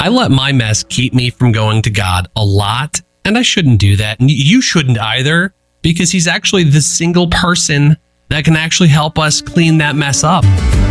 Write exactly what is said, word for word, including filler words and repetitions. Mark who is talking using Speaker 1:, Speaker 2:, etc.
Speaker 1: I let my mess keep me from going to God a lot, and I shouldn't do that. And you shouldn't either, because he's actually the single person that can actually help us clean that mess up.